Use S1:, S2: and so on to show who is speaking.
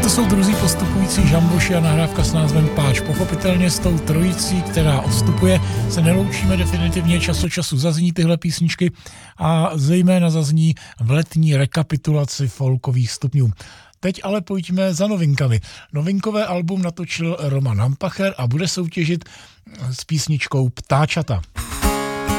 S1: To jsou druzí postupující Žamboši a nahrávka s názvem Páč. Pochopitelně s tou trojicí, která odstupuje, se neloučíme definitivně, čas od času zazní tyhle písničky a zejména zazní v letní rekapitulaci folkových stupňů. Teď ale pojďme za novinkami. Novinkové album natočil Roman Hampacher a bude soutěžit s písničkou Ptáčata.